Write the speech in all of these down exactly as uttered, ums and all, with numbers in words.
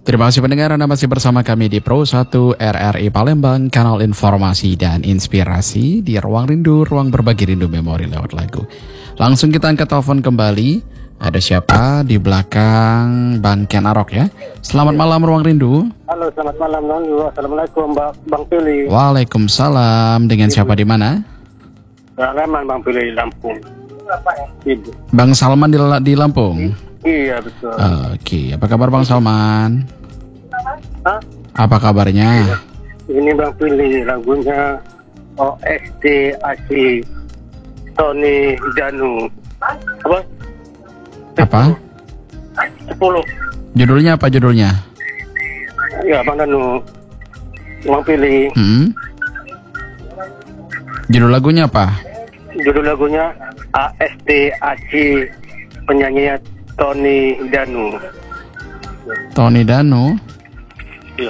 Terima kasih pendengar, Anda masih bersama kami di Pro satu R R I Palembang, kanal informasi dan inspirasi di Ruang Rindu, ruang berbagi rindu memori lewat lagu. Langsung kita angkat telepon kembali. Ada siapa di belakang Bang Ken Arok ya? Selamat malam Ruang Rindu. Halo, selamat malam Bang. Assalamualaikum Mbak Bang Pili. Waalaikumsalam. Dengan siapa di mana? Salaman Bang Pili, Lampung. Ibu. Bang Salman di, di Lampung. Iya betul. Oke, apa kabar Bang Salman? Hah? Apa kabarnya? Ini Bang Pili, lagunya O S T A C Tony Danu. Apa? Apa? sepuluh. Judulnya apa judulnya? Ya Bang Danu. Bang Pili. Hmm? Judul lagunya apa? Judul lagunya A S T A C, penyanyinya Tony Danu. Tony Danu. Iya.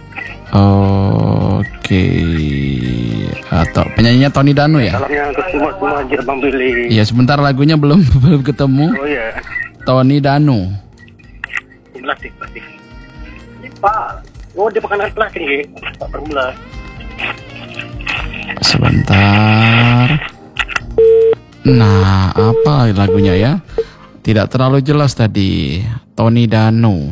Oke. Atau penyanyinya Tony Danu ya? Salamnya ke semua semua aja Bang Pili. Iya, sebentar lagunya belum belum ketemu. Oh iya. Tony Danu. Plastik, plastik. Pak, oh dia makanan plastik nih. Pak Permula. Sebentar. Nah, apa lagunya ya? Tidak terlalu jelas tadi. Tony Danu.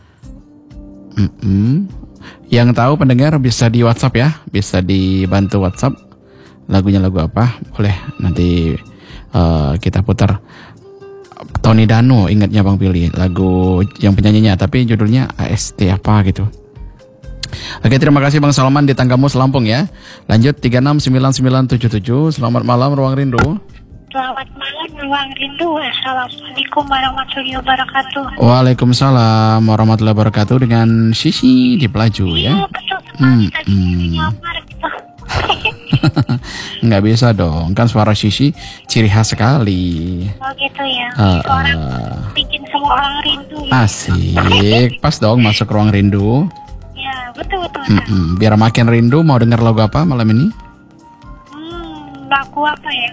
Mm-mm. Yang tahu pendengar bisa di WhatsApp ya, bisa dibantu WhatsApp. Lagunya lagu apa? Boleh nanti uh, kita putar. Tony Danu, ingatnya Bang Pili, lagu yang penyanyinya, tapi judulnya A S T apa gitu. Oke, terima kasih Bang Salman di Tanggamus Lampung ya. Lanjut tiga enam sembilan sembilan tujuh tujuh. Selamat malam Ruang Rindu. Selamat malam Ruang Rindu. Assalamualaikum warahmatullahi wabarakatuh. Waalaikumsalam warahmatullahi wabarakatuh. Dengan Sisi di Pelaju ya. Iya betul. Hmm, Tadi hmm. nyamar gitu. Nggak bisa dong, kan suara Sisi ciri khas sekali. Oh gitu ya. Uh, Orang uh, bikin semua orang rindu. Ya. Asik, pas dong masuk Ruang Rindu. Ya betul betul. Mm-mm. Biar makin rindu, mau denger lagu apa malam ini? Hmm, lagu apa ya?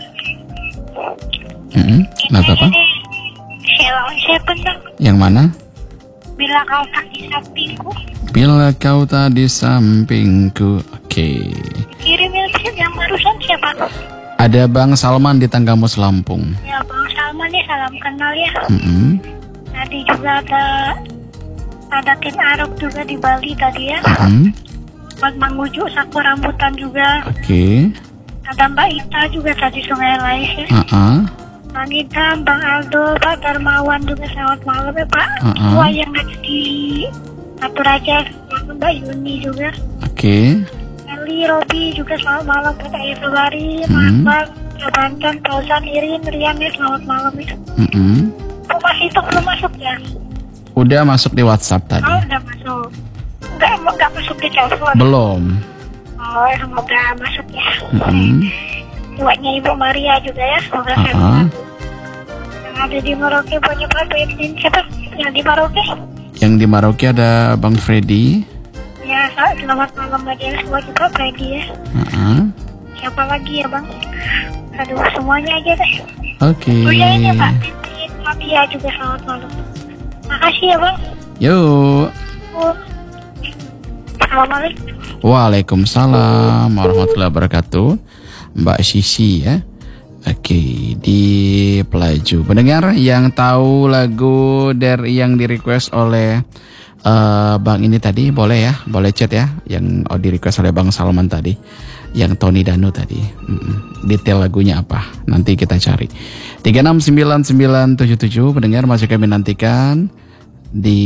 Mm-mm. Lagu apa? Sheila on Seven dong. Yang mana? Bila kau tak di sampingku. Bila kau tak di sampingku. Oke. Kirimin yang barusan siapa? Ada Bang Salman di Tanggamus Lampung. Ya Bang Salman nih, salam kenal ya. Mm-mm. Tadi juga ada ada tim Arab juga di Bali tadi ya. Mm-mm. Buat Manguju saku rambutan juga. Oke. Ada Mbak Ita juga tadi Sungai Lais ya. Uh-uh. Bang Ita, Bang Aldo, Pak Darmawan juga selamat malam ya Pak. Uh-uh. Semua yang ada di Atur aja, Mbak Yuni juga. Oke. Eli, Robi juga selamat malam. Kata Ayah Febari, Hmm. Bang, Banten, Pausan, Irin, Rian ya selamat malam ya. Mm-mm. Oh, masih itu belum masuk ya? Udah masuk di WhatsApp tadi. Oh udah masuk. Enggak, enggak masuk di telepon. Belum. Oh semoga masuk ya. Mm-mm. Buatnya Ibu Maria juga ya, semoga Uh-uh. sehat. Yang ada di Merauke punya Pak Fredin siapa? Yang di Merauke? Yang di Merauke ada Bang Freddy. Ya, selamat malam lagi ya semua juga Freddy ya. Uh-uh. Siapa lagi ya Bang? Aduh, semuanya aja deh. Oke. Oh iya ini Pak Titin, Mafia juga selamat malam. Makasih ya Bang. Yuk. Oh. Assalamualaikum. Waalaikumsalam warahmatullahi wabarakatuh. Mbak Sisi ya. Oke, di Pelaju. Pendengar yang tahu lagu dari yang di request oleh uh, Bang ini tadi boleh ya, boleh chat ya. Yang oh, di request oleh Bang Salman tadi, yang Tony Danu tadi. Mm-mm. Detail lagunya apa? Nanti kita cari. tiga enam sembilan sembilan tujuh tujuh pendengar masih kami nantikan di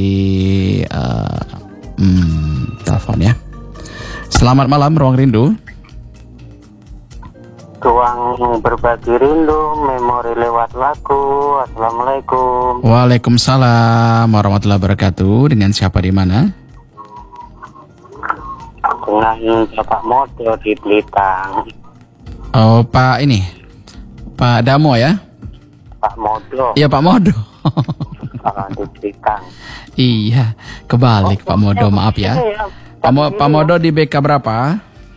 uh, hmm, telepon ya. Selamat malam Ruang Rindu. Ruang berbagi rindu, memori lewat lagu. Assalamualaikum. Waalaikumsalam warahmatullahi wabarakatuh. Dengan siapa di mana? Dengan Bapak Modo di Blitar. Oh, Pak ini. Pak Damo ya? Pak Modo. Iya, Pak Modo. Kalau di Blitar. Iya, kebalik Pak Modo, maaf ya. Pak, Mo, Pak Modo di B K berapa?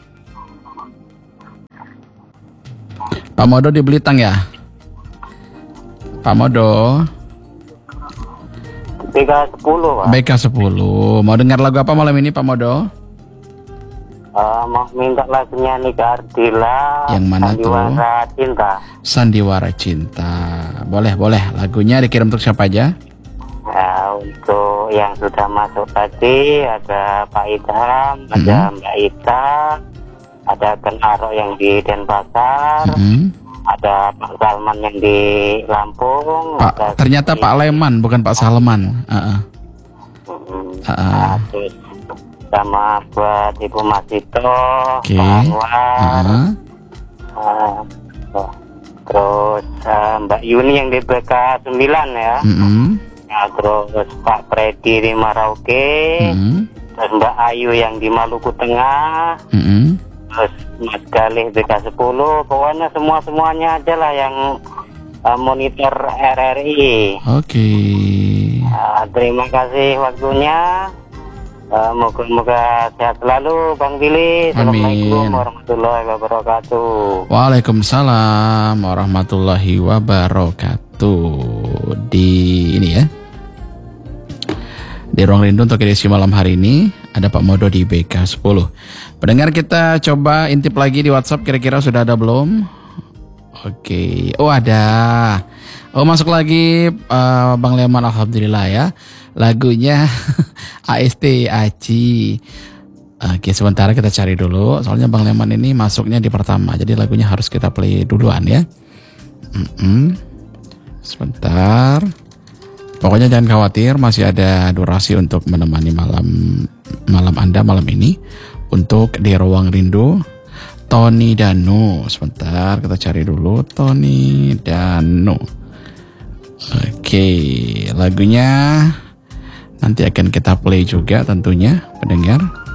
Pak Modo di Belitang ya? Pak Modo. B K sepuluh, Pak. B K sepuluh. Mau dengar lagu apa malam ini Pak Modo? Uh, mau minta lagunya Nika Ardila. Yang mana tuh? Sandiwara Cinta. Sandiwara Cinta. Boleh, boleh. Lagunya dikirim untuk siapa aja? Ya, untuk yang sudah masuk tadi ada Pak Idham, Mm-hmm. ada Mbak Ita, ada Ken Arok yang di Denpasar, Mm-hmm. ada Pak Salman yang di Lampung. Pak, ada ternyata di- Pak Leman bukan Pak Salman. Uh-uh. Mm, Ah, ah. nah, terus sama buat Ibu Masito, Oke. Pak Anwar, Uh-uh. ah, oh, terus ah, Mbak Yuni yang di B K sembilan ya. Mm-hmm. Ya, terus Pak Freddy di Merauke, Mm-hmm. terus Mbak Ayu yang di Maluku Tengah, Mm-hmm. terus Mas Galih B K sepuluh, pokoknya semua-semuanya aja lah yang uh, monitor R R I. Oke. Uh, terima kasih waktunya. Uh, moga-moga sehat selalu Bang Billy. Assalamualaikum Amin. warahmatullahi wabarakatuh. Waalaikumsalam warahmatullahi wabarakatuh. Di ini ya, di Ruang Rindu untuk edisi malam hari ini ada Pak Modo di B K sepuluh. Pendengar, kita coba intip lagi di WhatsApp, kira-kira sudah ada belum? Oke, oh ada. Oh masuk lagi uh, Bang Leman, alhamdulillah ya. Lagunya A S T Aci. Oke, sementara kita cari dulu. Soalnya Bang Leman ini masuknya di pertama, jadi lagunya harus kita play duluan ya. Mm-mm. Sebentar. Pokoknya jangan khawatir, masih ada durasi untuk menemani malam malam Anda malam ini untuk di Ruang Rindu. Tony Danu. Sebentar, kita cari dulu Tony Danu. Oke, lagunya nanti akan kita play juga tentunya, pendengar.